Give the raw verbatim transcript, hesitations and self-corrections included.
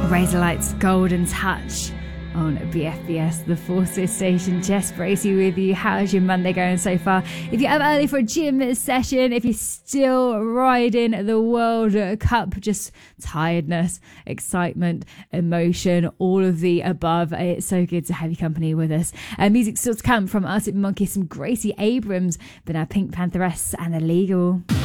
Razorlight's Golden Touch on B F B S, the Forces Station. Jess Bracey with you. How's your Monday going so far? If you're up early for a gym session, if you're still riding the World Cup, just tiredness, excitement, emotion, all of the above, it's so good to have you company with us. Uh, music still to come from Arctic Monkeys, some Gracie Abrams, but now Pink Pantheress and Illegal.